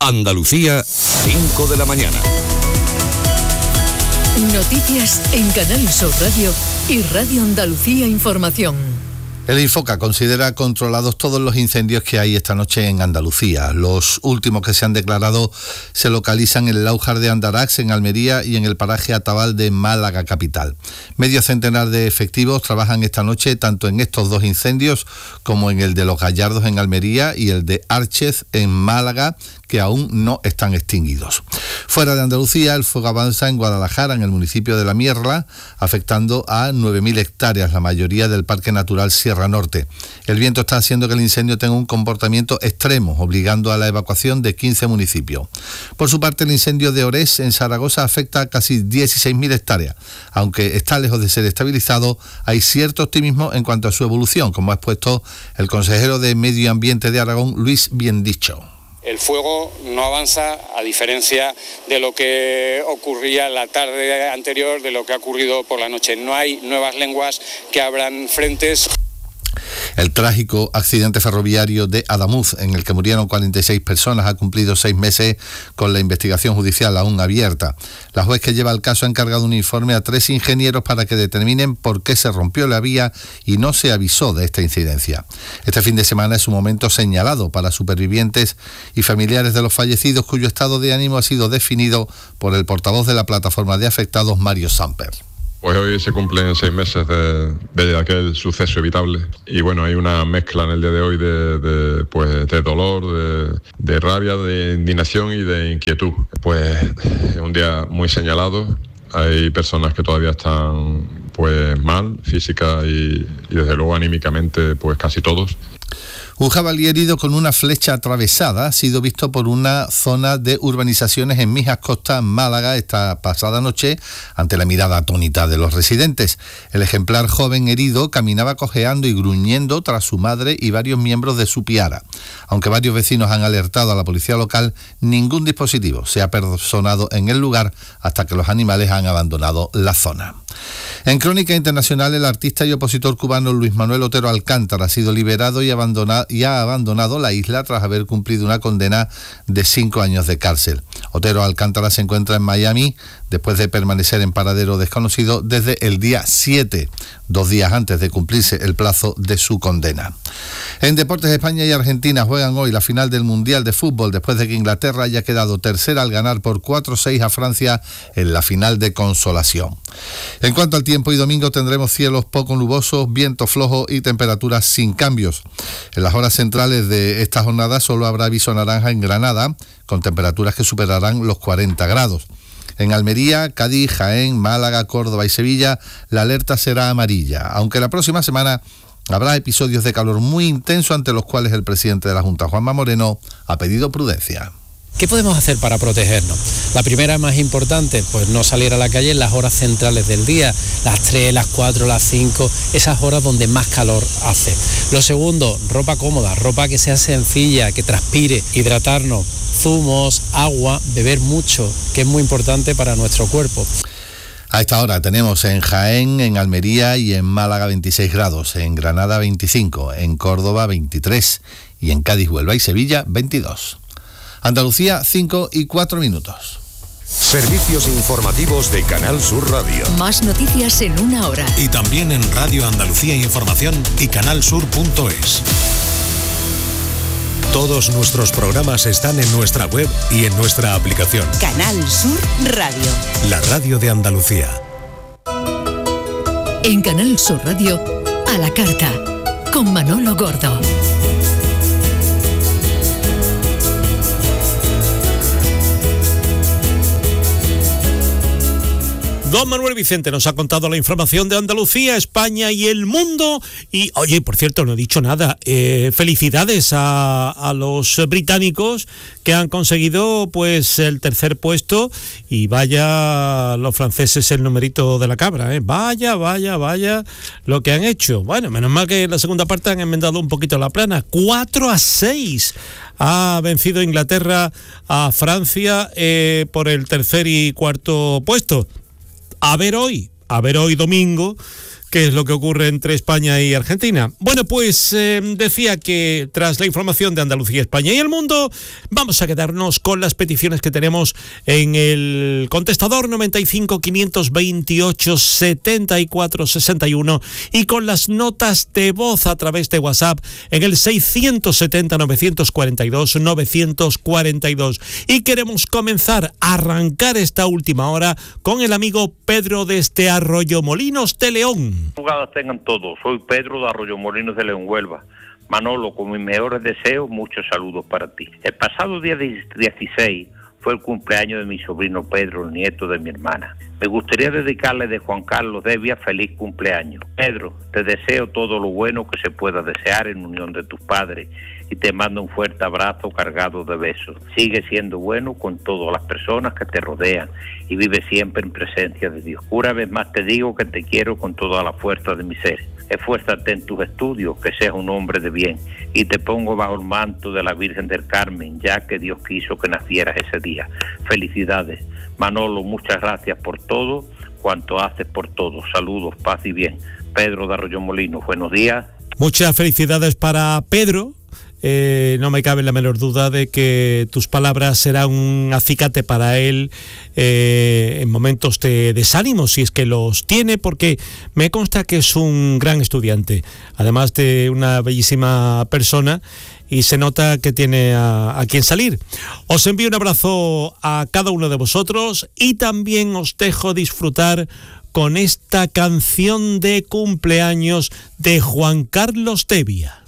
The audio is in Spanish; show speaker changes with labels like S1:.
S1: Andalucía, 5 de la mañana.
S2: Noticias en Canal Sur Radio y Radio Andalucía Información.
S3: El Infoca considera controlados todos los incendios que hay esta noche en Andalucía. Los últimos que se han declarado se localizan en el Aujar de Andarax, en Almería, y en el paraje Atabal de Málaga capital. Medio centenar de efectivos trabajan esta noche tanto en estos dos incendios como en el de Los Gallardos en Almería y el de Árchez en Málaga, que aún no están extinguidos. Fuera de Andalucía, el fuego avanza en Guadalajara, en el municipio de La Mierla, afectando a 9.000 hectáreas, la mayoría del Parque Natural Sierra Norte. El viento está haciendo que el incendio tenga un comportamiento extremo, obligando a la evacuación de 15 municipios. Por su parte, el incendio de Orés, en Zaragoza, afecta a casi 16.000 hectáreas. Aunque está lejos de ser estabilizado, hay cierto optimismo en cuanto a su evolución, como ha expuesto el consejero de Medio Ambiente de Aragón, Luis Biendicho.
S4: El fuego no avanza, a diferencia de lo que ocurría la tarde anterior, de lo que ha ocurrido por la noche. No hay nuevas lenguas que abran frentes.
S3: El trágico accidente ferroviario de Adamuz, en el que murieron 46 personas, ha cumplido 6 meses con la investigación judicial aún abierta. La juez que lleva el caso ha encargado un informe a 3 ingenieros para que determinen por qué se rompió la vía y no se avisó de esta incidencia. Este fin de semana es un momento señalado para supervivientes y familiares de los fallecidos, cuyo estado de ánimo ha sido definido por el portavoz de la plataforma de afectados, Mario Samper.
S5: Pues hoy se cumplen 6 meses de aquel suceso evitable y bueno, hay una mezcla en el día de hoy de dolor, de rabia, de indignación y de inquietud. Pues es un día muy señalado, hay personas que todavía están pues mal, física y desde luego anímicamente pues casi todos.
S3: Un jabalí herido con una flecha atravesada ha sido visto por una zona de urbanizaciones en Mijas Costa, Málaga, esta pasada noche, ante la mirada atónita de los residentes. El ejemplar joven herido caminaba cojeando y gruñendo tras su madre y varios miembros de su piara. Aunque varios vecinos han alertado a la policía local, ningún dispositivo se ha personado en el lugar hasta que los animales han abandonado la zona. En crónica internacional, el artista y opositor cubano Luis Manuel Otero Alcántara ha sido liberado y ha abandonado la isla tras haber cumplido una condena de 5 años de cárcel. Otero Alcántara se encuentra en Miami después de permanecer en paradero desconocido desde el día 7, 2 días antes de cumplirse el plazo de su condena. En deportes, España y Argentina juegan hoy la final del Mundial de Fútbol después de que Inglaterra haya quedado tercera al ganar por 4-6 a Francia en la final de consolación. En cuanto al tiempo, hoy domingo tendremos cielos poco nubosos, viento flojo y temperaturas sin cambios. En las horas centrales de esta jornada solo habrá aviso naranja en Granada, con temperaturas que superarán los 40 grados. En Almería, Cádiz, Jaén, Málaga, Córdoba y Sevilla, la alerta será amarilla, aunque la próxima semana habrá episodios de calor muy intenso ante los cuales el presidente de la Junta, Juanma Moreno, ha pedido prudencia.
S6: ¿Qué podemos hacer para protegernos? La primera, más importante, pues no salir a la calle en las horas centrales del día, las 3, las 4, las 5, esas horas donde más calor hace. Lo segundo, ropa cómoda, ropa que sea sencilla, que transpire, hidratarnos, zumos, agua, beber mucho, que es muy importante para nuestro cuerpo.
S3: A esta hora tenemos en Jaén, en Almería y en Málaga 26 grados, en Granada 25, en Córdoba 23 y en Cádiz, Huelva y Sevilla 22. Andalucía, 5 y 4 minutos.
S1: Servicios informativos de Canal Sur Radio.
S2: Más noticias en una hora.
S7: Y también en Radio Andalucía Información y canalsur.es. Todos nuestros programas están en nuestra web y en nuestra aplicación.
S8: Canal Sur Radio.
S7: La radio de Andalucía.
S2: En Canal Sur Radio, a la carta, con Manolo Gordo.
S9: Don Manuel Vicente nos ha contado la información de Andalucía, España y el mundo. Y, oye, por cierto, no he dicho nada. Felicidades a los británicos que han conseguido, pues, el tercer puesto. Y vaya los franceses el numerito de la cabra, ¿eh? Vaya lo que han hecho. Bueno, menos mal que en la segunda parte han enmendado un poquito la plana. 4-6. Ha vencido Inglaterra a Francia por el tercer y cuarto puesto. A ver hoy domingo, qué es lo que ocurre entre España y Argentina. Bueno, pues decía que tras la información de Andalucía, España y el mundo, vamos a quedarnos con las peticiones que tenemos en el contestador 95 528 74 61 y con las notas de voz a través de WhatsApp en el 670 942 942. Y queremos comenzar a arrancar esta última hora con el amigo Pedro desde Arroyomolinos de León.
S10: Jugadas tengan todos. Soy Pedro de Arroyomolinos de León, Huelva. Manolo, con mis mejores deseos, muchos saludos para ti. El pasado día 16 fue el cumpleaños de mi sobrino Pedro, el nieto de mi hermana. Me gustaría dedicarle de Juan Carlos Devia feliz cumpleaños. Pedro, te deseo todo lo bueno que se pueda desear en unión de tus padres y te mando un fuerte abrazo cargado de besos. Sigue siendo bueno con todas las personas que te rodean y vive siempre en presencia de Dios. Una vez más te digo que te quiero con toda la fuerza de mi ser. Esfuérzate en tus estudios, que seas un hombre de bien, y te pongo bajo el manto de la Virgen del Carmen, ya que Dios quiso que nacieras ese día. Felicidades. Manolo, muchas gracias por todo, cuanto haces por todos. Saludos, paz y bien. Pedro de Arroyomolinos, buenos días.
S9: Muchas felicidades para Pedro. No me cabe la menor duda de que tus palabras serán un acicate para él en momentos de desánimo, si es que los tiene, porque me consta que es un gran estudiante, además de una bellísima persona, y se nota que tiene a quien salir. Os envío un abrazo a cada uno de vosotros y también os dejo disfrutar con esta canción de cumpleaños de Juan Carlos Devia.